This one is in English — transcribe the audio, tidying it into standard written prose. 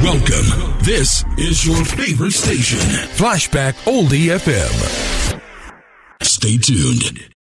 Welcome. This is your favorite station, Flashback Oldie FM. Stay tuned.